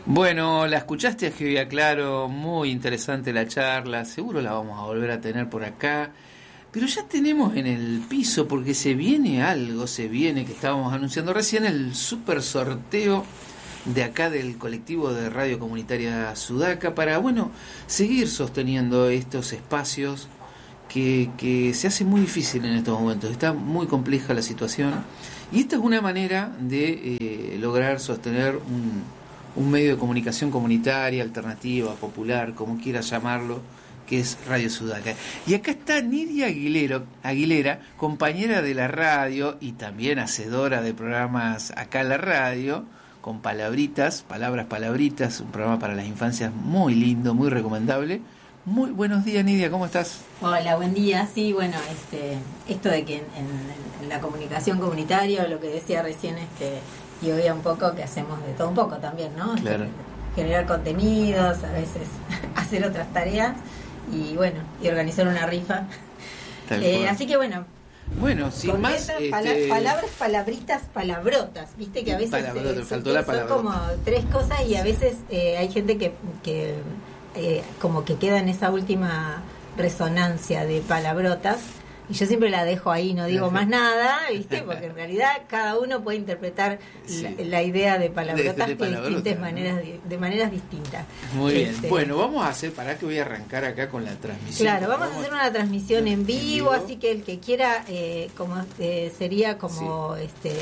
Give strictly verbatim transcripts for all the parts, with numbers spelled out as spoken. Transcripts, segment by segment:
Bueno, la escuchaste a Gevia Claro, muy interesante la charla, seguro la vamos a volver a tener por acá, pero ya tenemos en el piso, porque se viene algo, se viene, que estábamos anunciando recién, el super sorteo de acá del colectivo de Radio Comunitaria Sudaca, para, bueno, seguir sosteniendo estos espacios que, que se hace muy difícil en estos momentos, está muy compleja la situación, y esta es una manera de eh, lograr sostener un... un medio de comunicación comunitaria, alternativa, popular, como quieras llamarlo, que es Radio Sudaca. Y acá está Nidia Aguilero, Aguilera, compañera de la radio y también hacedora de programas acá en la radio, con Palabritas, Palabras Palabritas, un programa para las infancias muy lindo, muy recomendable. Muy buenos días, Nidia, ¿cómo estás? Hola, buen día. Sí, bueno, este, esto de que en, en, en la comunicación comunitaria, lo que decía recién, este, y hoy un poco que hacemos de todo un poco también, ¿no? Claro. Generar contenidos, a veces hacer otras tareas y bueno, y organizar una rifa. Eh, así que bueno. Bueno, sin más, letras, este... pala- palabras, palabritas, palabrotas, viste que a veces Palabrota, eh, faltó son, la son palabrota. como tres cosas y a veces eh, hay gente que, que eh, como que queda en esa última resonancia de palabrotas. Y yo siempre la dejo ahí, no digo más nada, ¿viste? Porque en realidad cada uno puede interpretar sí. la, la idea de palabrotas de, de, de palabrota, de distintas ¿no? maneras, de, de maneras distintas. Muy este, bien. Bueno, vamos a hacer, para que voy a arrancar acá con la transmisión. Claro, vamos, vamos a hacer una transmisión en vivo, en vivo. Así que el que quiera, eh, como eh, sería como sí. este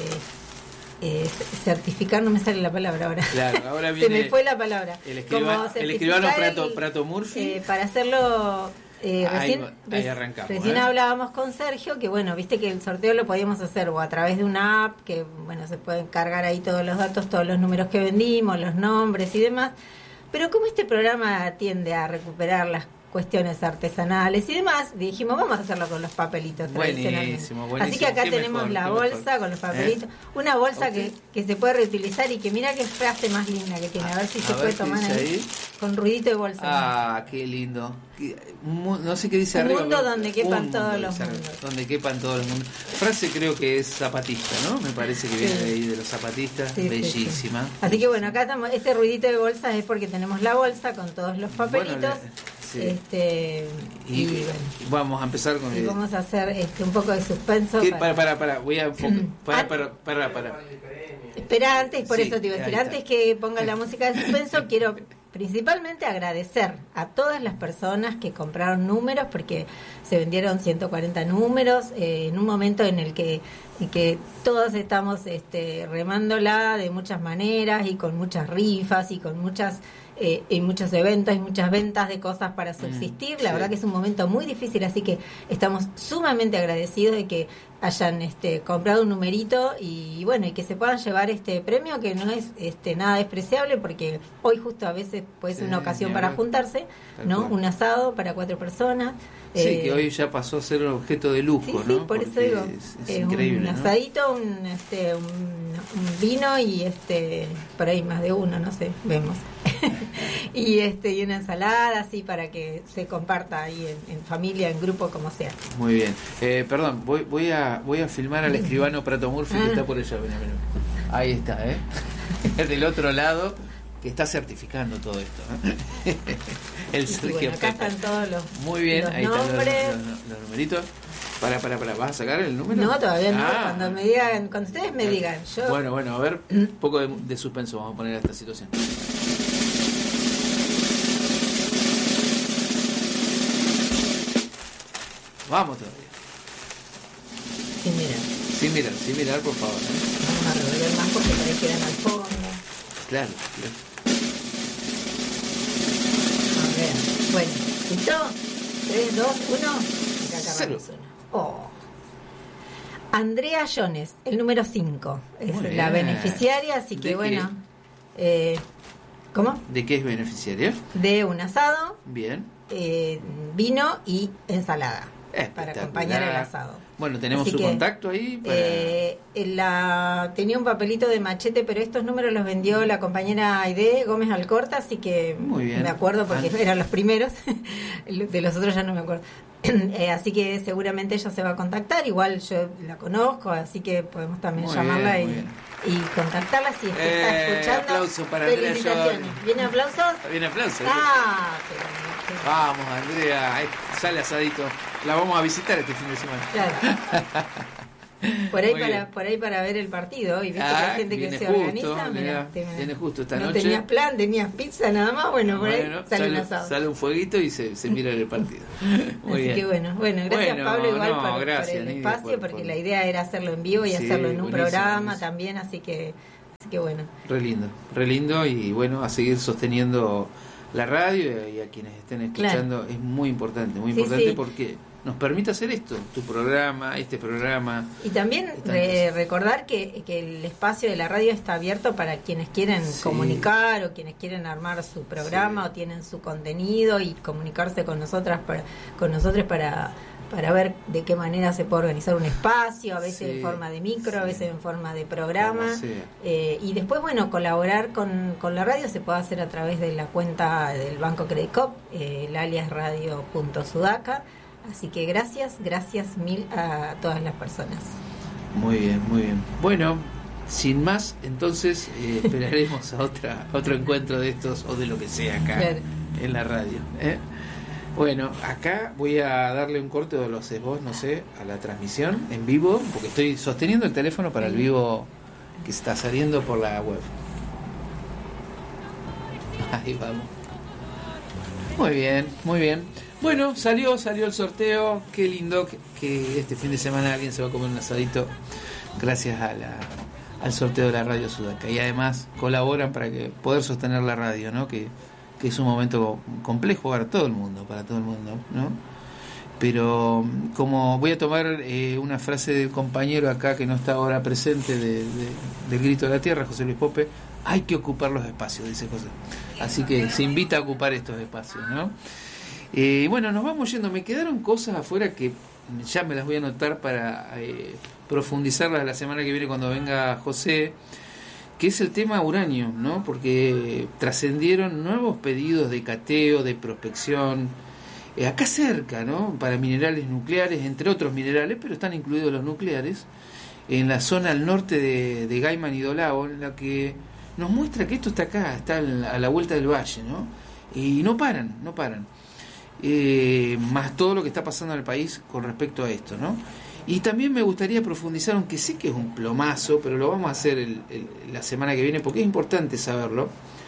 eh, certificar, no me sale la palabra ahora. Claro, ahora viene se me fue la palabra. El, escriba, el escribano Prato, el, Prato Murphy. Eh, para hacerlo. Eh, recién ahí, ahí arrancamos, recién ¿eh? hablábamos con Sergio que bueno, viste que el sorteo lo podíamos hacer o a través de una app que bueno, se pueden cargar ahí todos los datos, todos los números que vendimos, los nombres y demás, pero como este programa tiende a recuperar las cuestiones artesanales y demás, dijimos vamos a hacerlo con los papelitos tradicionalmente. Buenísimo. Así que acá qué tenemos mejor, la bolsa mejor. con los papelitos, ¿Eh? Una bolsa okay. que, que se puede reutilizar y que mira qué frase más linda que tiene, a ver si a se ver puede tomar ahí, ahí con ruidito de bolsa. Ah, ¿no? Qué lindo. No sé qué dice un arriba. Un mundo donde quepan mundo, todos los mundos. Donde quepan todos los mundos. Frase creo que es zapatista, ¿no? Me parece que viene sí. de ahí de los zapatistas. Sí, bellísima. Sí, sí. Así que bueno, acá estamos, este ruidito de bolsa es porque tenemos la bolsa con todos los papelitos. Bueno, sí. Este y, y bueno, vamos a empezar con y el... vamos a hacer este un poco de suspenso. Para para para, para voy a enfocar, para, para para para. Espera, antes, por sí, eso te iba a decir, antes está. que ponga la música de suspenso, quiero principalmente agradecer a todas las personas que compraron números, porque se vendieron ciento cuarenta números, eh, en un momento en el que, en que todos estamos este, remándola de muchas maneras y con muchas rifas y con muchas... Eh, y muchos eventos y muchas ventas de cosas para subsistir. La sí. verdad que es un momento muy difícil, así que estamos sumamente agradecidos de que hayan este, comprado un numerito y bueno, y que se puedan llevar este premio, que no es este nada despreciable, porque hoy justo a veces puede ser sí, una ocasión para juntarse, ¿no? Un asado para cuatro personas. Sí, eh, que hoy ya pasó a ser un objeto de lujo, sí, ¿no? Sí, por porque eso digo, es, es eh, increíble, un ¿no? asadito, un, este, un, un vino y este, por ahí más de uno, no sé, vemos. y este y una ensalada así para que se comparta ahí en, en familia, en grupo, como sea. Muy bien. Eh, perdón, voy voy a voy a filmar al escribano Prato Murphy que está por allá. Mira, mira. Ahí está, ¿eh? Del otro lado, que está certificando todo esto, ¿eh? El sí, Sergio bueno, acá están todos los muy bien, los ahí nombres. están los, los, los numeritos. Para, para, para, ¿vas a sacar el número? No, todavía no, ah. cuando me digan, cuando ustedes me digan. Yo... Bueno, bueno, a ver, un poco de, de suspenso vamos a poner a esta situación. Vamos todavía. Sin mirar. Sin mirar, sin mirar, por favor. ¿eh? Vamos a revolver más porque por ahí quedan al fondo. Claro, claro. A ver, bueno, ¿listo? tres, dos, uno. Cero. Oh. Andrea Jones, el número cinco. Es Muy la bien. beneficiaria, así que bueno. Eh, ¿Cómo? ¿De qué es beneficiaria? De un asado. Bien. Eh, vino y ensalada. Para acompañar el asado. Bueno, tenemos Así su que, contacto ahí. Para... Eh, la, tenía un papelito de machete, pero estos números los vendió la compañera Aide Gómez Alcorta, así que muy bien. Me acuerdo porque ah. eran los primeros. De los otros ya no me acuerdo. Eh, así que seguramente ella se va a contactar. Igual yo la conozco, así que podemos también muy llamarla bien, y, y contactarla si es que eh, está escuchando. aplauso para Andrea Giorgi. ¿Viene aplausos? ¿Viene aplausos? Ah, pero, pero... Vamos, Andrea, sale asadito. La vamos a visitar este fin de semana. Claro. Por ahí, para, por ahí para ver el partido. Y viste ah, que hay gente que se justo, organiza. Mira, viene justo esta no noche. No tenías plan, tenías pizza nada más. Bueno, por bueno, ahí sale, sale un asado. Sale un fueguito y se, se mira el partido. Muy Así bien. que bueno, bueno, gracias bueno, Pablo igual no, por, gracias, por el Nidia, espacio, por, porque por... la idea era hacerlo en vivo y sí, hacerlo en un buenísimo, programa buenísimo. también, así que, así que bueno. Re lindo, re lindo y bueno, a seguir sosteniendo la radio y a quienes estén escuchando. Claro. Es muy importante, muy sí, importante sí. porque nos permite hacer esto, tu programa, este programa. Y también re, recordar que, que el espacio de la radio está abierto para quienes quieren sí. comunicar o quienes quieren armar su programa sí. o tienen su contenido y comunicarse con nosotras para, con nosotros para para ver de qué manera se puede organizar un espacio, a veces sí, en forma de micro, sí. a veces en forma de programa, eh, y después, bueno, colaborar con, con la radio se puede hacer a través de la cuenta del Banco Credit Cop, eh, el alias radio punto sudaca, así que gracias, gracias mil a todas las personas. Muy bien, muy bien. Bueno, sin más, entonces eh, esperaremos a otra otro encuentro de estos o de lo que sea acá claro. en la radio, ¿eh? Bueno, acá voy a darle un corte, o lo haces vos, no sé, a la transmisión en vivo, porque estoy sosteniendo el teléfono para el vivo que está saliendo por la web. Ahí vamos. Muy bien, muy bien. Bueno, salió, salió el sorteo. Qué lindo que, que este fin de semana alguien se va a comer un asadito gracias a la, al sorteo de la Radio Sudaca. Y además colaboran para que poder sostener la radio, ¿no? Que que es un momento complejo para todo el mundo, para todo el mundo, ¿no? Pero como voy a tomar eh, una frase del compañero acá que no está ahora presente de, de, del Grito de la Tierra, José Luis Pope, hay que ocupar los espacios, dice José. Así que se invita a ocupar estos espacios, ¿no? Eh, bueno, nos vamos yendo. Me quedaron cosas afuera que ya me las voy a anotar para eh, profundizarlas la semana que viene cuando venga José, que es el tema uranio, ¿no? Porque trascendieron nuevos pedidos de cateo, de prospección, eh, acá cerca, ¿no? Para minerales nucleares, entre otros minerales, pero están incluidos los nucleares, en la zona al norte de, de Gaiman y Dolao, en la que nos muestra que esto está acá, está a la vuelta del valle, ¿no? Y no paran, no paran. Eh, más todo lo que está pasando en el país con respecto a esto, ¿no? Y también me gustaría profundizar, aunque sé que es un plomazo, pero lo vamos a hacer el, el, la semana que viene porque es importante saberlo,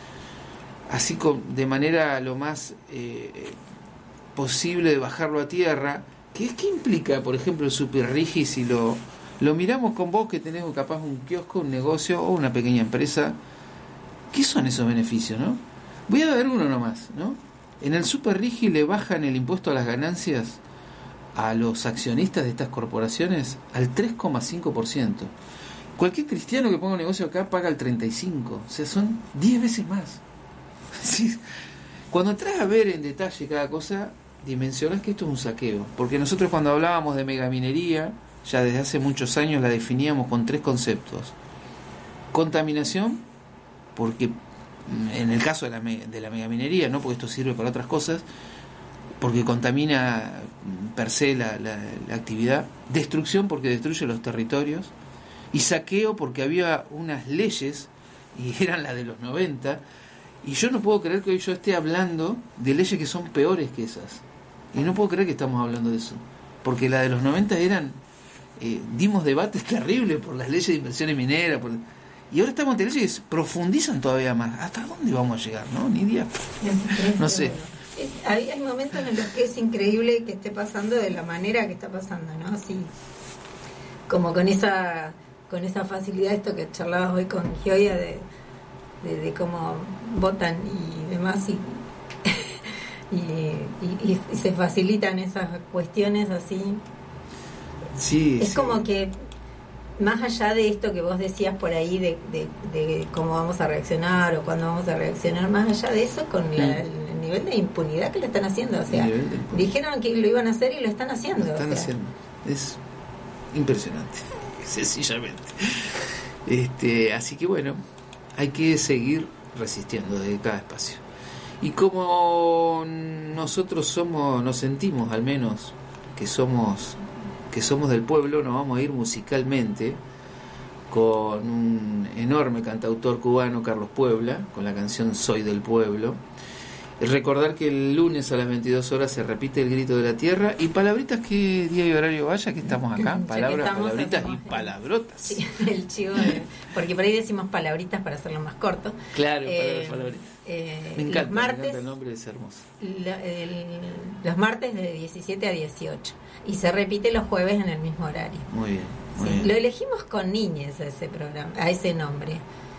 así con, de manera lo más eh, posible de bajarlo a tierra. ¿Qué, qué implica, por ejemplo, el Superrigi si lo, lo miramos con vos que tenés capaz un kiosco, un negocio o una pequeña empresa? ¿Qué son esos beneficios, no? Voy a dar uno nomás, ¿no? En el Superrigi le bajan el impuesto a las ganancias a los accionistas de estas corporaciones al tres coma cinco por ciento. Cualquier cristiano que ponga un negocio acá paga el treinta y cinco por ciento. O sea, son diez veces más. Sí. Cuando entras a ver en detalle cada cosa, dimensionas que esto es un saqueo. Porque nosotros cuando hablábamos de megaminería, ya desde hace muchos años la definíamos con tres conceptos. Contaminación, porque en el caso de la, de la megaminería, no porque esto sirve para otras cosas, porque contamina per se la, la, la actividad. Destrucción, porque destruye los territorios. Y saqueo, porque había unas leyes, y eran las de los noventa, y yo no puedo creer que hoy yo esté hablando de leyes que son peores que esas. Y no puedo creer que estamos hablando de eso. Porque las de los noventa eran... Eh, dimos debates terribles por las leyes de inversiones mineras, por, y ahora estamos ante leyes que profundizan todavía más. ¿Hasta dónde vamos a llegar, no? Ni idea. No sé. Es, hay, hay momentos en los que es increíble que esté pasando de la manera que está pasando, ¿no? Así, como con esa con esa facilidad, esto que charlabas hoy con Gioia de, de, de cómo votan y demás, y, y, y, y se facilitan esas cuestiones así. Sí, es sí. Como que más allá de esto que vos decías por ahí de, de, de cómo vamos a reaccionar o cuándo vamos a reaccionar, más allá de eso, con la, el nivel de impunidad que lo están haciendo, o sea, dijeron que lo iban a hacer y lo están haciendo. Lo están o sea. haciendo. Es impresionante, sencillamente. Este, así que bueno, hay que seguir resistiendo desde cada espacio. Y como nosotros somos, nos sentimos al menos que somos que somos del pueblo, nos vamos a ir musicalmente con un enorme cantautor cubano, Carlos Puebla, con la canción Soy del Pueblo. Recordar que el lunes a las veintidós horas se repite El Grito de la Tierra. Y palabritas, ¿qué día y horario vaya? Que estamos acá. Palabras, estamos, palabritas hacemos, y palabrotas. Sí, el chivo de, porque por ahí decimos palabritas para hacerlo más corto. Claro, eh, palabritas. Eh, me encanta, los martes, me encanta el nombre, es hermoso. La, el, los martes de diecisiete a dieciocho. Y se repite los jueves en el mismo horario. Muy bien. Muy sí, bien. Lo elegimos con niñes a ese programa, a ese nombre.